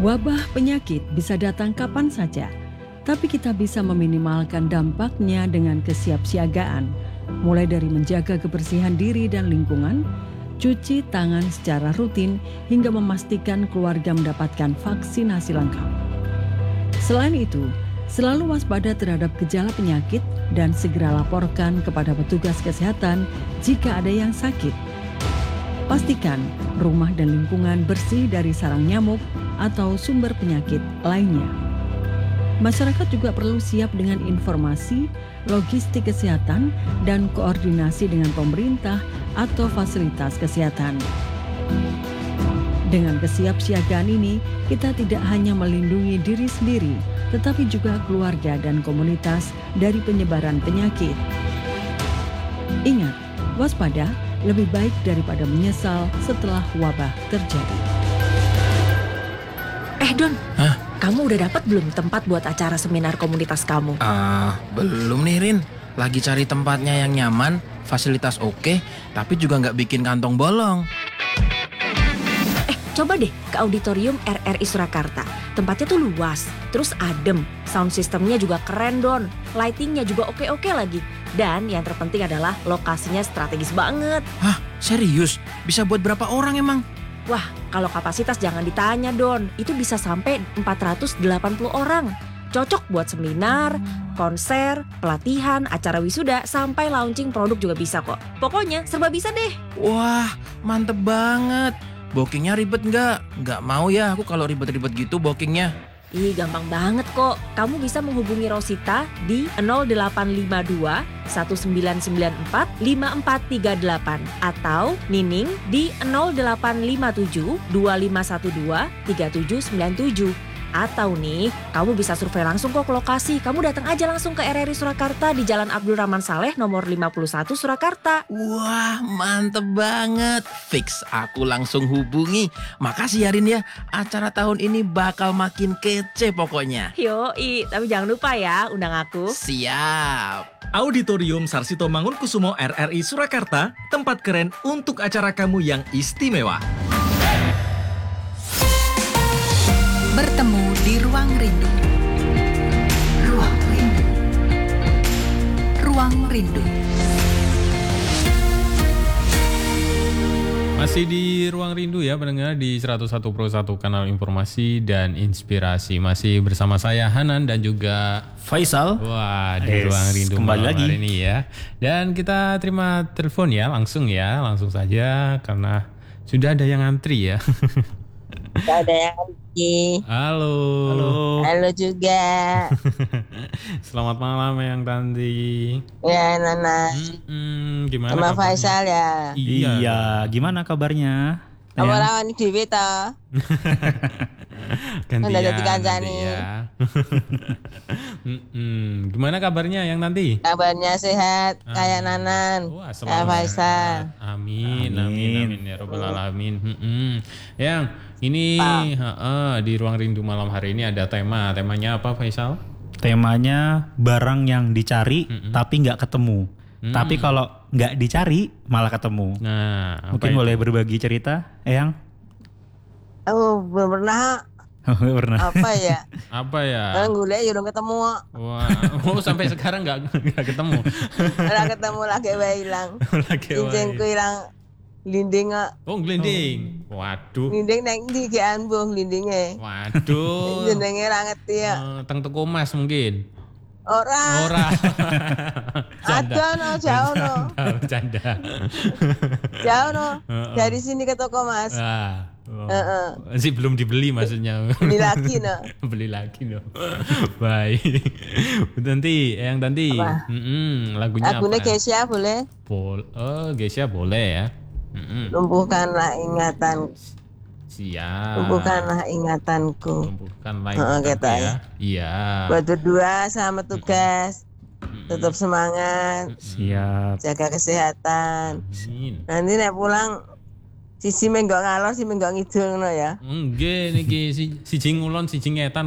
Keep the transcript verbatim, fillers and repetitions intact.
Wabah penyakit bisa datang kapan saja, tapi kita bisa meminimalkan dampaknya dengan kesiapsiagaan, mulai dari menjaga kebersihan diri dan lingkungan, cuci tangan secara rutin, hingga memastikan keluarga mendapatkan vaksinasi lengkap. Selain itu, selalu waspada terhadap gejala penyakit dan segera laporkan kepada petugas kesehatan jika ada yang sakit. Pastikan rumah dan lingkungan bersih dari sarang nyamuk atau sumber penyakit lainnya. Masyarakat juga perlu siap dengan informasi, logistik kesehatan, dan koordinasi dengan pemerintah atau fasilitas kesehatan. Dengan kesiapsiagaan ini, kita tidak hanya melindungi diri sendiri, tetapi juga keluarga dan komunitas dari penyebaran penyakit. Ingat, waspada lebih baik daripada menyesal setelah wabah terjadi. Eh Don, Hah? kamu udah dapat belum tempat buat acara seminar komunitas kamu? Ah, belum nih Rin. Lagi cari tempatnya yang nyaman, fasilitas oke, tapi juga nggak bikin kantong bolong. Eh, coba deh ke auditorium R R I Surakarta. Tempatnya tuh luas, terus adem, sound systemnya juga keren Don, lightingnya juga oke-oke lagi. Dan yang terpenting adalah lokasinya strategis banget. Hah, serius? Bisa buat berapa orang emang? Wah, kalau kapasitas jangan ditanya Don, itu bisa sampai empat ratus delapan puluh orang. Cocok buat seminar, konser, pelatihan, acara wisuda, sampai launching produk juga bisa kok. Pokoknya serba bisa deh. Wah, mantep banget. Bookingnya ribet nggak? Nggak mau ya aku kalau ribet-ribet gitu bookingnya. Ih, gampang banget kok. Kamu bisa menghubungi Rosita di nol delapan lima dua satu sembilan sembilan empat lima empat tiga delapan atau Nining di nol delapan lima tujuh dua lima satu dua tiga tujuh sembilan tujuh. Atau nih, kamu bisa survei langsung kok ke lokasi. Kamu datang aja langsung ke R R I Surakarta di Jalan Abdul Rahman Saleh nomor lima puluh satu Surakarta. Wah, mantep banget. Fix, aku langsung hubungi. Makasih ya Rin ya, acara tahun ini bakal makin kece pokoknya. Yoi, tapi jangan lupa ya undang aku. Siap. Auditorium Sarsito Mangunkusumo R R I Surakarta, tempat keren untuk acara kamu yang istimewa. Bertemu di Ruang Rindu. Ruang Rindu. Ruang Rindu. Masih di Ruang Rindu ya pendengar di seratus satu koma satu kanal informasi dan inspirasi. Masih bersama saya Hanan dan juga Faisal. Wah, di Yes, Ruang Rindu kembali malam lagi. hari ini ya. Dan kita terima telepon ya langsung ya, langsung saja karena sudah ada yang antri ya. Gak ada yang lagi. Halo. Halo. Halo juga. Selamat malam Yang Tanti. Ya Nana. Mm-mm, gimana Sama kabarnya? Faisal ya. Iya, gimana kabarnya? Kamu Eyang? lawan Dewi toh. Gantian Udah jadi nanti kancani. ya. Mm-mm. Gimana kabarnya Yang Tanti? Kabarnya sehat Ah. kayak Nanan. Wah, Kayak selamat Faisal. sehat. Amin, amin, Amin. amin ya robbal alamin. Mm-mm. Yang ini ha-ha, di Ruang Rindu malam hari ini ada tema. Temanya apa Faisal? Temanya barang yang dicari Mm-mm. tapi nggak ketemu. Mm. Tapi kalau nggak dicari malah ketemu. Nah, apa Mungkin itu? boleh berbagi cerita, Eyang? Oh belum pernah Nggak pernah. apa ya? Apa ya? Gule ya udah ketemu. Wah, oh sampai sekarang nggak nggak ketemu. Udah ketemu lagi wae hilang. Lagi wae. Cincinku hilang. Linding kok. Oh, glinding. Waduh. Linding nang ndi ki ambuh lindinge. Waduh. Jenenge ra ngerti ya. Eh, Teng toko Mas mungkin. Ora. Ora. Ada no jauh no. Bercanda. Jauh no. Heeh. Dari sini ke toko Mas. Ah. Oh. Heeh. Masih belum dibeli maksudnya. Beli lagi no. Beli lagi loh. Baik. Tanti, yang Tanti. Apa? Mm-mm, lagunya Lagunya apa? Kesya boleh. Bol oh, Gesya boleh ya. Mm-mm. Lumpuhkanlah ingatan, Siap. lumpuhkanlah ingatanku. Lumpuhkan lagi Heeh, tapi kata ya. Iya. Buat berdua sama tugas. Tetap semangat, Siap. jaga kesehatan. Amin. Nanti nek pulang sisi menggok ngalor, si menggok ngidul ngono ya. Nggih niki si siji ngulon siji ngetan